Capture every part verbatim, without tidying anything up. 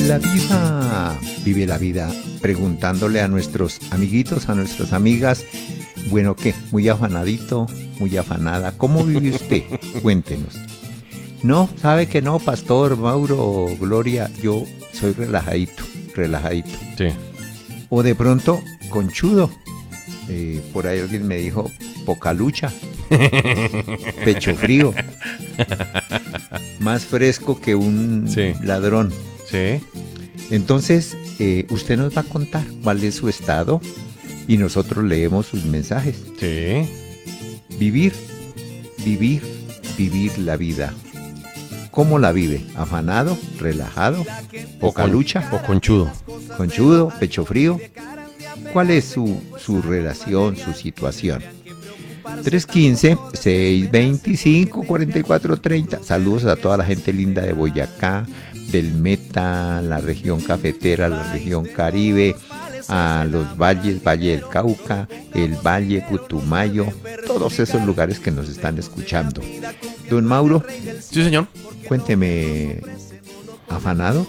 la vida, vive la vida preguntándole a nuestros amiguitos, a nuestras amigas, bueno, ¿qué? Muy afanadito, muy afanada, ¿cómo vive usted? Cuéntenos. No, sabe que no, Pastor, Mauro, Gloria, yo soy relajadito, relajadito. Sí. O de pronto, conchudo. Eh, por ahí alguien me dijo, poca lucha, pecho frío, más fresco que un Sí. ladrón. Sí. Entonces, eh, usted nos va a contar cuál es su estado y nosotros leemos sus mensajes. Sí. Vivir, vivir, vivir la vida. ¿Cómo la vive? ¿Afanado, relajado, poca con- lucha, O conchudo. conchudo, pecho frío? ¿Cuál es su, su relación, su situación? tres uno cinco, seis dos cinco, cuatro cuatro tres cero. Saludos a toda la gente linda de Boyacá, del Meta, la región cafetera, la región Caribe, a los valles, Valle del Cauca, el Valle Putumayo, todos esos lugares que nos están escuchando. Don Mauro, Sí, señor. cuénteme, ¿afanado?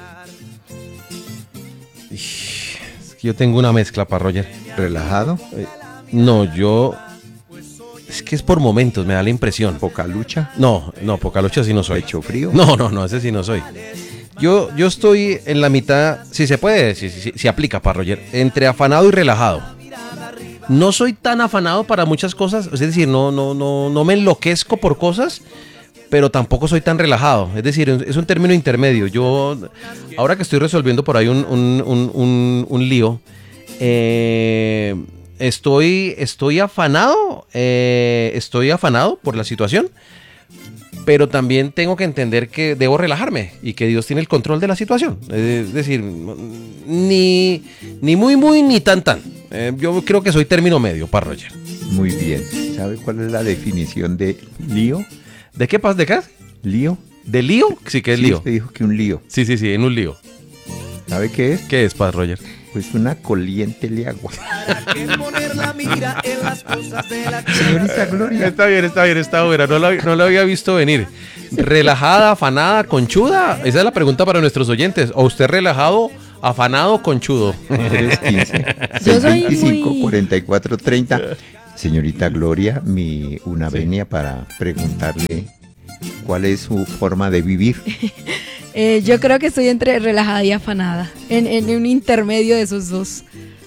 Es que yo tengo una mezcla para Roger. ¿Relajado? No, yo... Es que es por momentos, me da la impresión. ¿Poca lucha? No, no, poca lucha sí no soy. ¿Pecho frío? No, no, no, ese sí no soy. Yo, yo estoy en la mitad, si se puede, si, si, si aplica para Roger, entre afanado y relajado. No soy tan afanado para muchas cosas, es decir, no, no, no, no me enloquezco por cosas, pero tampoco soy tan relajado. Es decir, es un término intermedio. Yo, ahora que estoy resolviendo por ahí un, un, un, un, un lío, eh, estoy, estoy afanado, eh, estoy afanado por la situación. Pero también tengo que entender que debo relajarme y que Dios tiene el control de la situación. Es decir, ni, ni muy, muy, ni tan, tan. Eh, yo creo que soy término medio para Roger. Muy bien. ¿Sabe cuál es la definición de lío? ¿De qué pasa? ¿De qué? ¿Lío? ¿De lío? Sí, que es Sí, lío. usted dijo que un lío. Sí, sí, sí, en un lío. ¿Sabe qué es? ¿Qué es, Padre Roger? Pues una corriente de agua. Señorita Gloria. Está bien, está bien, está buena. No lo, no lo había visto venir. ¿Relajada, afanada, conchuda? Esa es la pregunta para nuestros oyentes. ¿O usted relajado, afanado, conchudo? tres uno cinco, Yo seis soy dos cinco, muy- cuatro cuatro tres cero. Señorita Gloria, mi una venia para preguntarle cuál es su forma de vivir. Eh, yo creo que estoy entre relajada y afanada, en, en un intermedio de esos dos.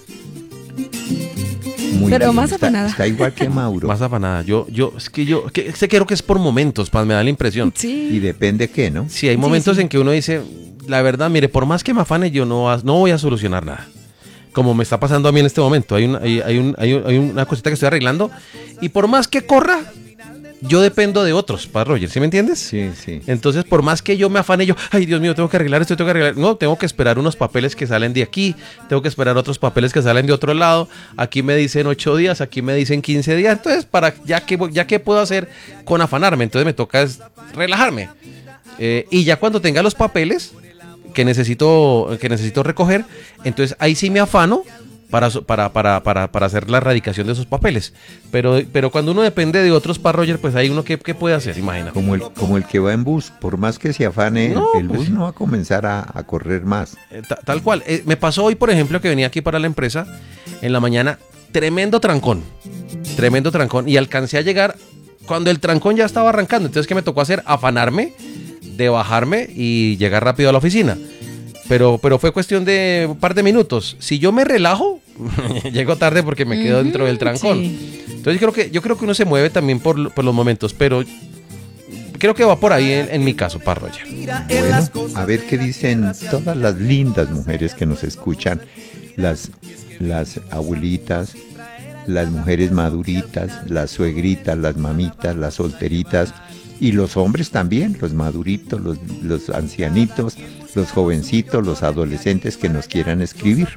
Muy Pero bien, más está- afanada. Está igual que Mauro. Más afanada. Yo, yo, es que yo, que, sé creo que es por momentos, Paz, me da la impresión. Y Sí. depende qué, ¿no? Sí, hay Sí, momentos sí. en que uno dice, la verdad, mire, por más que me afane, yo no, va- no voy a solucionar nada. Como me está pasando a mí en este momento. Hay, una- hay, hay un- hay un- hay una cosita que estoy arreglando. Y por más que corra, yo dependo de otros, para Roger, ¿sí me entiendes? Sí, sí. Entonces, por más que yo me afane, yo, ay, Dios mío, tengo que arreglar esto, tengo que arreglar. No, tengo que esperar unos papeles que salen de aquí, tengo que esperar otros papeles que salen de otro lado. Aquí me dicen ocho días, aquí me dicen quince días. Entonces, para ya que ya qué puedo hacer con afanarme, entonces me toca es relajarme. Eh, y ya cuando tenga los papeles que necesito, que necesito recoger, entonces ahí sí me afano para, so- para, para, para, para hacer la erradicación de esos papeles. Pero, pero cuando uno depende de otros, para Roger, pues hay uno que, que puede hacer, imagina. Como el, como el que va en bus, por más que se afane, No, el pues bus sí. no va a comenzar a, a correr más. Eh, ta- tal cual. Eh, me pasó hoy, por ejemplo, que venía aquí para la empresa en la mañana, tremendo trancón, tremendo trancón, y alcancé a llegar cuando el trancón ya estaba arrancando. Entonces, ¿qué me tocó hacer? Afanarme de bajarme y llegar rápido a la oficina. Pero, pero fue cuestión de un par de minutos. Si yo me relajo, llego tarde porque me quedo Ujú, dentro del trancón. sí. Entonces, yo creo que, yo creo que uno se mueve también por, por los momentos, pero creo que va por ahí en, en mi caso, para Roger. Bueno, a ver qué dicen todas las lindas mujeres que nos escuchan, las, las abuelitas, las mujeres maduritas, las suegritas, las mamitas, las solteritas y los hombres también, los maduritos, los, los ancianitos, los jovencitos, los adolescentes que nos quieran escribir.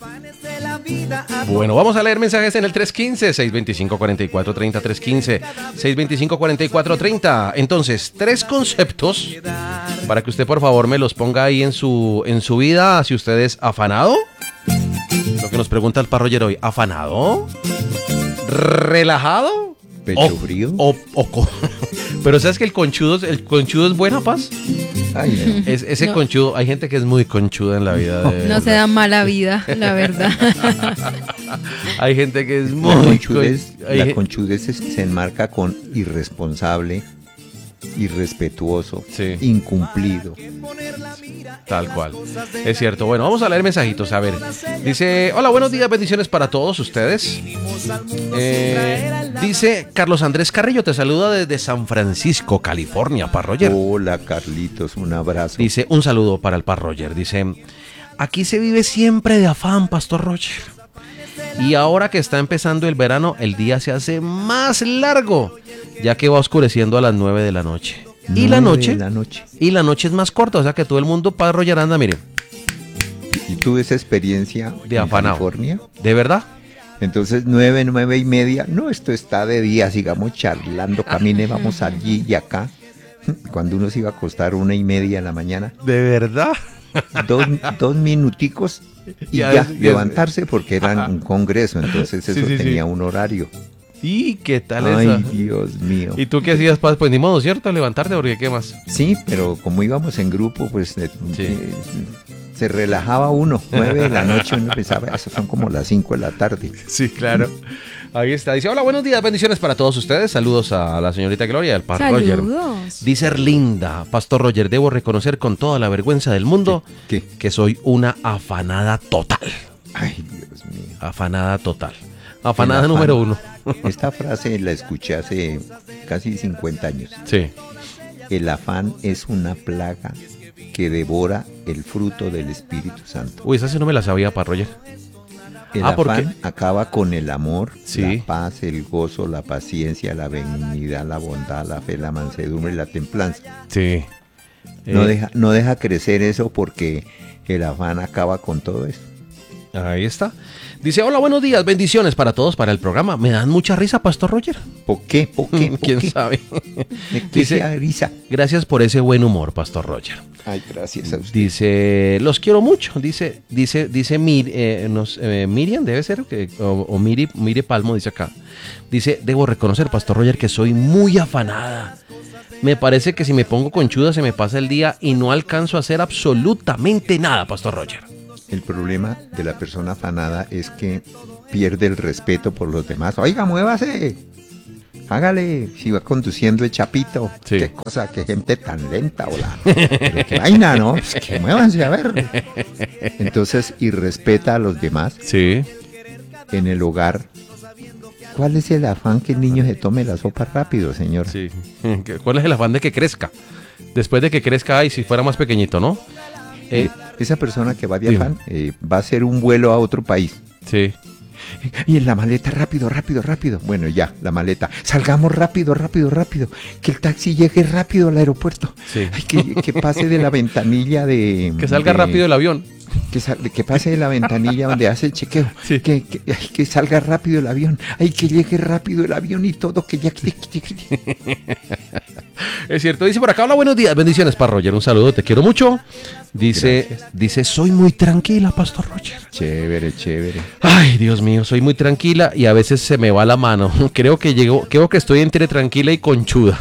Bueno, vamos a leer mensajes en el tres uno cinco, seis dos cinco, cuatro cuatro tres cero, tres uno cinco, seis dos cinco, cuatro cuatro tres cero. Entonces, tres conceptos para que usted por favor me los ponga ahí en su, en su vida. Si usted es afanado, lo que nos pregunta el parroyer hoy, ¿afanado? ¿Relajado? ¿Pecho O- frío? O, o co- Pero ¿sabes que el conchudo, el conchudo es buena, Paz? Ay, no. Es, ese No. conchudo, hay gente que es muy conchuda en la vida. De No se da mala vida, la verdad. Hay gente que es La muy conchudez, con- hay la gen- conchudez se, se enmarca con irresponsable, irrespetuoso, Sí. incumplido. Tal cual. Es cierto. Bueno, vamos a leer mensajitos. A ver. Dice, hola, buenos días, bendiciones para todos ustedes. Eh, dice Carlos Andrés Carrillo, te saluda desde San Francisco, California, Par Roger. Hola Carlitos, un abrazo. Dice, un saludo para el Par Roger. Dice, aquí se vive siempre de afán, Pastor Roger. Y ahora que está empezando el verano, el día se hace más largo, ya que va oscureciendo a las nueve de la noche. Y la Nueve noche, de la noche. y la noche es más corta, o sea que todo el mundo Par Roger anda, mire, ¿Y tuve esa experiencia De en afanado. California? ¿de verdad? Entonces nueve, nueve y media, no, esto está de día, sigamos charlando, camine, vamos allí y acá. Cuando uno se iba a acostar una y media en la mañana, ¿De verdad? dos, dos minuticos y Ya ya, es- ya es- levantarse porque era un congreso, entonces Sí, eso sí, sí. tenía un horario. ¿Y qué tal Ay, esa? Dios mío. ¿Y tú qué hacías, Paz? Pues ni modo, ¿cierto? Levantarte, porque ¿qué más? Sí, pero como íbamos en grupo, pues eh, Sí. eh, se relajaba uno. Nueve de la noche uno pensaba, eso son como las cinco de la tarde. Sí, claro. Ahí está. Dice, hola, buenos días, bendiciones para todos ustedes. Saludos a la señorita Gloria, al Pastor Roger. Saludos. Dice Erlinda, Pastor Roger, debo reconocer con toda la vergüenza del mundo ¿Qué? que soy una afanada total. Ay, Dios mío. Afanada total. Afanada El afán. número uno. Esta frase la escuché hace casi cincuenta años. Sí. El afán es una plaga que devora el fruto del Espíritu Santo. Uy, esa sí no me la sabía, Pastor Roger. El Ah, ¿por qué? afán acaba con el amor, Sí. la paz, el gozo, la paciencia, la benignidad, la bondad, la fe, la mansedumbre y la templanza. Sí. No, Eh, deja, no deja crecer eso porque el afán acaba con todo eso. Ahí está. Dice, hola, buenos días, bendiciones para todos, para el programa. Me dan mucha risa, Pastor Roger. ¿Por qué? ¿Por qué? ¿Por ¿Quién qué? sabe? ¿De qué Dice- se risa? Gracias por ese buen humor, Pastor Roger. Ay, gracias a usted. Dice, los quiero mucho. Dice, dice, dice Mir- eh, nos- eh, Miriam, debe ser, que, o, o Miri, Miri Palmo, dice acá. Dice, debo reconocer, Pastor Roger, que soy muy afanada. Me parece que si me pongo conchuda se me pasa el día y no alcanzo a hacer absolutamente nada, Pastor Roger. El problema de la persona afanada es que pierde el respeto por los demás. Oiga, muévase. Hágale. Si va conduciendo el chapito. Sí. Qué cosa, qué gente tan lenta, hola. Pero qué vaina, ¿no? Pues que muévanse, a ver. Entonces, irrespeta a los demás Sí. en el hogar. ¿Cuál es el afán que el niño se tome la sopa rápido, señor? Sí. ¿Cuál es el afán de que crezca? Después de que crezca, ay, si fuera más pequeñito, ¿no? Eh, Eh, esa persona que va de diga. afán eh, va a hacer un vuelo a otro país. sí. Y en la maleta, rápido, rápido, rápido. Bueno, ya, la maleta. Salgamos rápido, rápido, rápido. Que el taxi llegue rápido al aeropuerto. Sí. Ay, que, que pase de la ventanilla de... Que salga de- rápido el avión. Que, sal- que pase de la ventanilla donde hace el chequeo. Sí. Que, que, ay, que salga rápido el avión. Ay, que llegue rápido el avión y todo. Que ya... que- que- que- Es cierto, dice por acá, hola, buenos días, bendiciones, Pastor Roger, un saludo, te quiero mucho. Dice, Gracias. dice, soy muy tranquila, Pastor Roger. Chévere, chévere. Ay, Dios mío, soy muy tranquila y a veces se me va la mano. Creo que llego, creo que estoy entre tranquila y conchuda.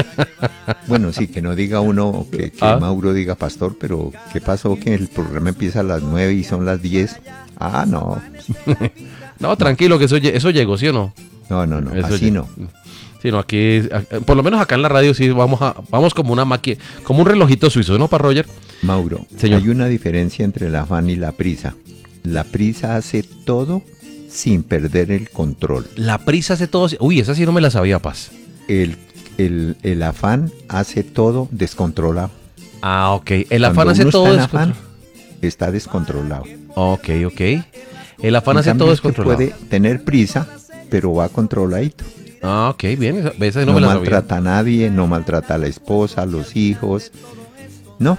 Bueno, sí, que no diga uno que, que Ah. Mauro diga pastor, pero ¿qué pasó? Que el programa empieza a las nueve y son las diez. Ah, no. No, tranquilo, que eso, lle- eso llegó, ¿sí o no? No, no, no. Eso Así lle- no. Sí, no, aquí, a- por lo menos acá en la radio sí vamos a, vamos como una máquina, como un relojito suizo, ¿no, Pastor Roger? Mauro, Señor. hay una diferencia entre el afán y la prisa. La prisa hace todo sin perder el control. La prisa hace todo. Uy, esa sí no me la sabía, Paz. El, el, el afán hace todo descontrolado. Ah, ok. El afán Cuando hace uno todo está en descontrol- afán, está descontrolado. Ok, ok. El afán En hace cambio, todo usted descontrolado. puede tener prisa, pero va controladito. Ah, ok, bien. Esa, esa no, No, me la sabía. maltrata a nadie, no maltrata a la esposa, a los hijos. No,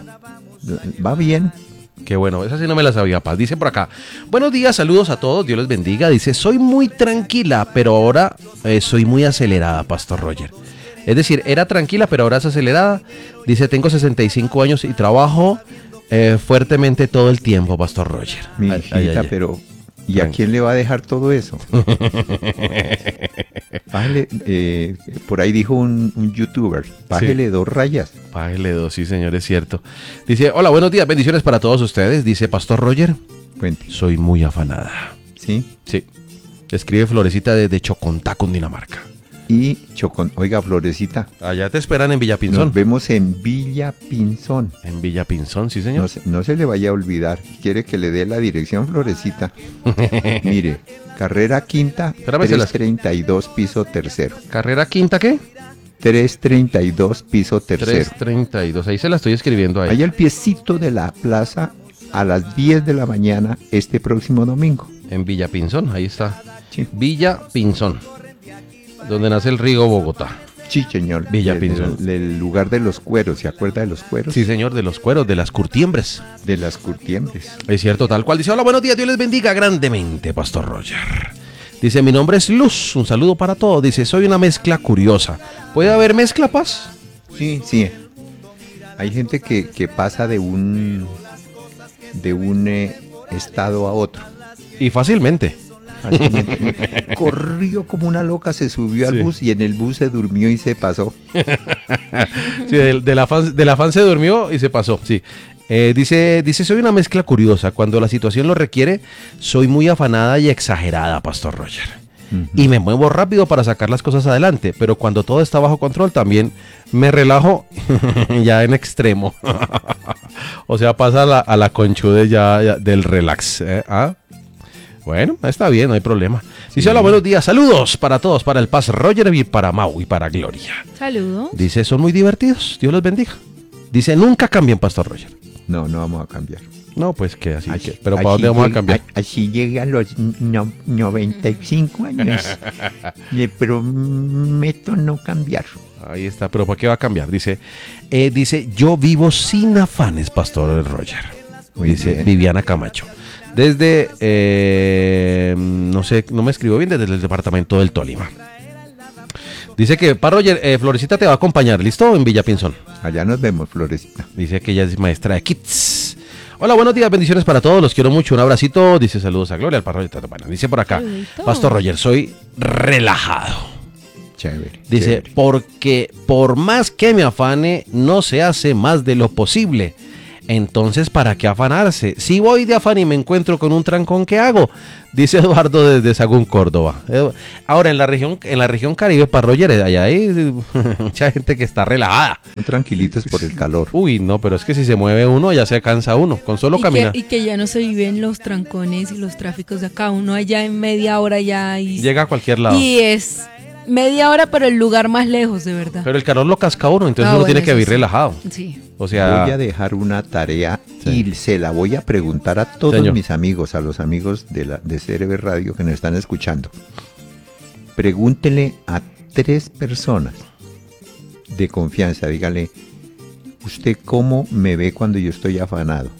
va bien. Qué bueno, esa sí no me la sabía, Paz. Dice por acá, buenos días, saludos a todos, Dios les bendiga. Dice, soy muy tranquila, pero ahora eh, soy muy acelerada, Pastor Roger. Es decir, era tranquila, pero ahora es acelerada. Dice, tengo sesenta y cinco años y trabajo eh, fuertemente todo el tiempo, Pastor Roger. Mi Ay, hijita, ay, ay. pero ¿Y a quién le va a dejar todo eso? Bájele, eh, por ahí dijo un, un youtuber, bájele sí. dos rayas. Bájele dos, sí señor, es cierto. Dice, hola, buenos días, bendiciones para todos ustedes. Dice Pastor Roger, Cuente. Soy muy afanada. ¿Sí? Sí. Escribe Florecita desde Chocontá, Cundinamarca. Y Chocon, oiga, Florecita. Allá te esperan en Villa Pinzón. Nos vemos en Villa Pinzón. En Villa Pinzón, sí señor. No se, no se le vaya a olvidar. ¿Quiere que le dé la dirección, Florecita? Mire, carrera quinta, trescientos treinta y dos, piso tercero. ¿Carrera quinta qué? trescientos treinta y dos, piso tercero. trescientos treinta y dos, ahí se la estoy escribiendo ahí. Ahí al piecito de la plaza a las diez de la mañana este próximo domingo. En Villa Pinzón, ahí está. Sí. Villa Pinzón, donde nace el río Bogotá. Sí, señor. Villa del, Pinzón. Del, del lugar de los cueros, ¿se acuerda de los cueros? Sí, señor, de los cueros, de las curtiembres. De las curtiembres. Es cierto, tal cual. Dice, hola, buenos días, Dios les bendiga grandemente, Pastor Roger. Dice, mi nombre es Luz, un saludo para todos. Dice, soy una mezcla curiosa. ¿Puede haber mezcla, Paz? Sí, sí. Hay gente que, que pasa de un, de un eh, estado a otro. Y fácilmente. Corrió como una loca, se subió al sí. bus y en el bus se durmió y se pasó. Sí, del, del, afán, del afán se durmió y se pasó, sí. Eh, dice, dice, soy una mezcla curiosa. Cuando la situación lo requiere, soy muy afanada y exagerada, Pastor Roger. Uh-huh. Y me muevo rápido para sacar las cosas adelante, pero cuando todo está bajo control también me relajo ya en extremo. O sea, pasa a la, a la conchude ya, ya del relax. ¿eh? ¿Ah? Bueno, está bien, no hay problema. Dice, sí. Hola, buenos días, saludos para todos, para el Paz Roger y para Mau y para Gloria. Saludos. Dice, son muy divertidos, Dios los bendiga. Dice, nunca cambien, Pastor Roger. No, no vamos a cambiar. No, pues que así, así que, pero ¿para dónde vamos llega, a cambiar? A, así llega a los no, noventa y cinco años. Le prometo no cambiar. Ahí está, pero ¿para qué va a cambiar? Dice, eh, dice, yo vivo sin afanes, Pastor Roger. Muy dice bien. Viviana Camacho. Desde, eh, no sé, no me escribo bien, desde el departamento del Tolima. Dice que, Pa Roger, eh, Florecita te va a acompañar, ¿listo? En Villa Pinzón. Allá nos vemos, Florecita. Dice que ella es maestra de kids. Hola, buenos días, bendiciones para todos, los quiero mucho, un abracito. Dice saludos a Gloria, al Pa Roger. Bueno, dice por acá, Saludito. Pastor Roger, soy relajado. Chévere. Dice, chévere. Porque por más que me afane, no se hace más de lo posible. Entonces, ¿para qué afanarse? Si voy de afán y me encuentro con un trancón, ¿qué hago? Dice Eduardo desde Sagún, Córdoba. Ahora, en la región, en la región Caribe, para Roger, allá hay mucha gente que está relajada. Tranquilitos por el calor. Uy, no, pero es que si se mueve uno, ya se cansa uno, con solo y caminar. Que, y que ya no se viven los trancones y los tráficos de acá. Uno allá en media hora ya... Y, llega a cualquier lado. Y es... media hora, pero el lugar más lejos, de verdad. Pero el calor lo casca uno, entonces ah, uno bueno, tiene que vivir sí. relajado. Sí. O sea, voy a dejar una tarea sí. y se la voy a preguntar a todos Señor. mis amigos, a los amigos de, la, de C R B Radio que nos están escuchando. Pregúntele a tres personas de confianza, dígale, ¿usted cómo me ve cuando yo estoy afanado?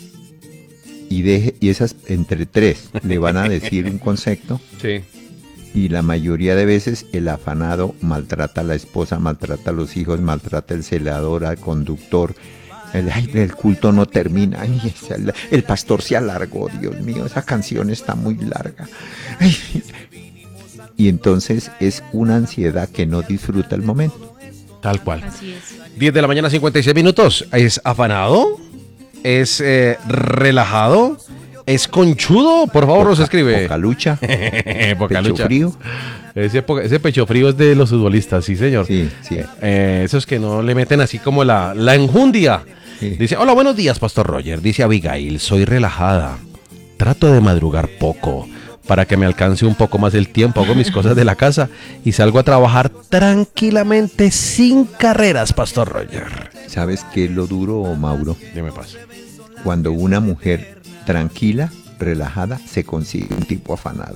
Y, deje, y esas entre tres le van a decir un concepto. Sí. Y la mayoría de veces el afanado maltrata a la esposa, maltrata a los hijos, maltrata al celador, al conductor. El, ay, el culto no termina. Ay, el, el pastor se alargó, Dios mío, esa canción está muy larga. Ay. Y entonces es una ansiedad que no disfruta el momento. Tal cual. Así es. diez de la mañana, cincuenta y seis minutos. ¿Es afanado? ¿Es eh, relajado? ¿Es conchudo? Por favor, poca, nos escribe. Poca lucha. Poca pecho lucha. frío. Ese, ese pecho frío es de los futbolistas, sí, señor. Sí, sí. Eh, esos que no le meten así como la, la enjundia. Sí. Dice, hola, buenos días, Pastor Roger. Dice Abigail, soy relajada. Trato de madrugar poco para que me alcance un poco más el tiempo. Hago mis cosas de la casa y salgo a trabajar tranquilamente sin carreras, Pastor Roger. ¿Sabes qué es lo duro, Mauro? Dime, paso. Cuando una mujer tranquila, relajada, se consigue un tipo afanado.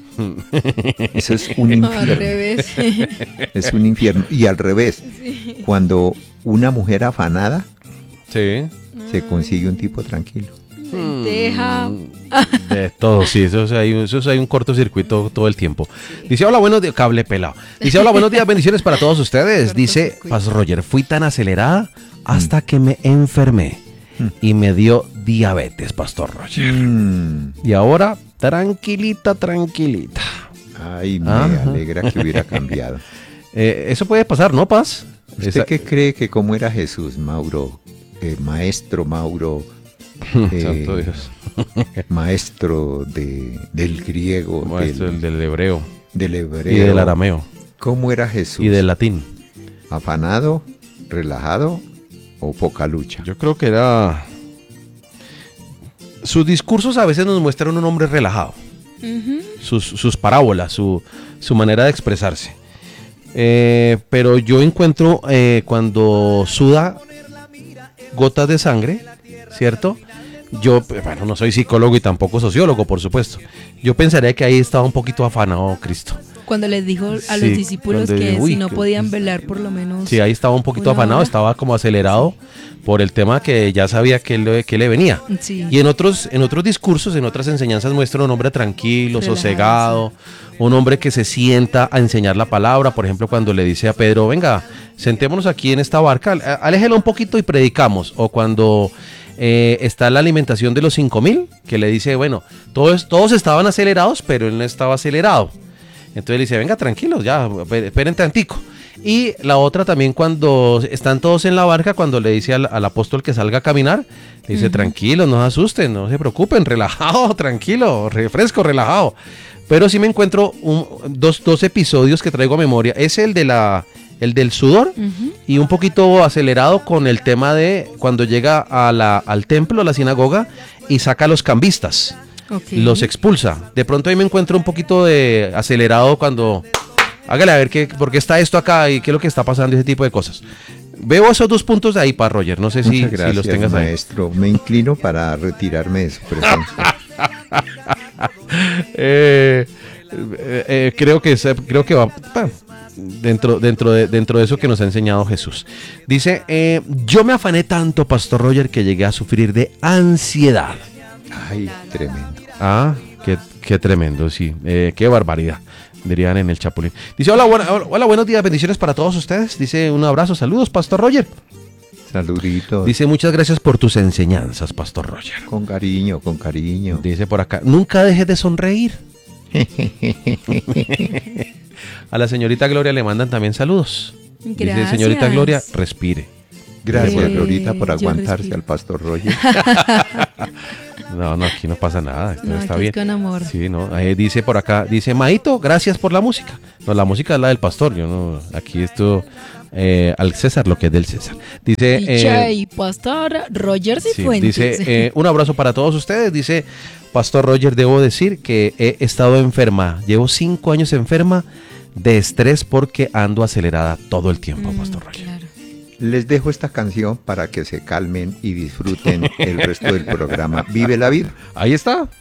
Eso es un infierno. Al revés. Es un infierno. Y al revés, sí. Cuando una mujer afanada, sí. se consigue un tipo tranquilo. Lenteja. De todo, sí, eso es, hay, eso es, hay un cortocircuito todo el tiempo. Dice, hola, buenos días, cable pelado. Dice, hola, buenos días, bendiciones para todos ustedes. Dice, Paz Roger, fui tan acelerada hasta mm. que me enfermé. Y me dio diabetes, Pastor Roger. Mm, Y ahora, tranquilita, tranquilita. ay, me Ajá. alegra que hubiera cambiado. Eh, eso puede pasar, ¿no, Paz? ¿Usted Esa- qué cree que cómo era Jesús, Mauro? Eh, maestro Mauro, eh, Santo Dios. maestro de, del griego, Maestro del, del, del hebreo del hebreo. y del arameo ¿Cómo era Jesús? y del latín. ¿Afanado, relajado o poca lucha? Yo creo que era... Sus discursos a veces nos muestran un hombre relajado. Ujú. Sus, sus parábolas, su, su manera de expresarse. Eh, pero yo encuentro eh, cuando suda gotas de sangre, ¿cierto? Yo, bueno, no soy psicólogo y tampoco sociólogo, por supuesto. Yo pensaría que ahí estaba un poquito afanado Cristo. Cuando les dijo a Sí, los discípulos cuando que dijo, "Uy, si no que- podían velar por lo menos... Sí, ahí estaba un poquito una afanado, hora". estaba como acelerado por el tema que ya sabía que le, que le venía. Sí. Y en otros, en otros discursos, en otras enseñanzas muestra un hombre tranquilo, Relajado, sosegado, un hombre que se sienta a enseñar la palabra. Por ejemplo, cuando le dice a Pedro, venga, sentémonos aquí en esta barca, a- aléjela un poquito y predicamos. O cuando eh, está la alimentación de los cinco mil, que le dice, bueno, todos, todos estaban acelerados, pero él no estaba acelerado. Entonces le dice, venga, tranquilos, ya, esperen tantico. Y la otra también cuando están todos en la barca, cuando le dice al, al apóstol que salga a caminar, le dice, Ujú. tranquilos, no se asusten, no se preocupen, relajado, tranquilo, refresco, relajado. Pero sí me encuentro un- dos, dos episodios que traigo a memoria. Es el de la, el del sudor Ujú. y un poquito acelerado con el tema de cuando llega a la, al templo, a la sinagoga, y saca a los cambistas. Ok. Los expulsa. De pronto ahí me encuentro un poquito de acelerado cuando... Hágale a ver qué, por qué está esto acá y qué es lo que está pasando, ese tipo de cosas. Veo esos dos puntos de ahí para Roger. No sé si, Muchas si gracias, los tengas ahí. maestro. Me inclino para retirarme de su presencia. Eh, eh, eh, creo que se- creo que va pa, dentro dentro de dentro de eso que nos ha enseñado Jesús. Dice, eh, yo me afané tanto, Pastor Roger, que llegué a sufrir de ansiedad. Ay, tremendo. Ah, qué, qué tremendo, sí. Eh, qué barbaridad, dirían en el Chapulín. Dice, hola, buena- hola, buenos días, bendiciones para todos ustedes. Dice, un abrazo, saludos, Pastor Roger. Saluditos. Dice, muchas gracias por tus enseñanzas, Pastor Roger. Con cariño, con cariño. Dice por acá, nunca dejes de sonreír. A la señorita Gloria le mandan también saludos. Dice, Gracias. señorita Gloria, respire. Gracias, Eh, Glorita, por yo aguantarse respiro. al pastor Roger. No, no, aquí no pasa nada, esto No, está aquí bien. es con amor. Sí, no, ahí dice por acá, dice, Maito, gracias por la música. No, la música es la del pastor, yo no, aquí esto, eh, al César lo que es del César. Dice, eh, D J Pastor Roger sí, Cifuentes. dice, eh, un abrazo para todos ustedes. Dice, Pastor Roger, debo decir que he estado enferma, llevo cinco años enferma de estrés porque ando acelerada todo el tiempo, Mm, Pastor Roger. claro. Les dejo esta canción para que se calmen y disfruten el resto del programa. Vive la vida. Ahí está.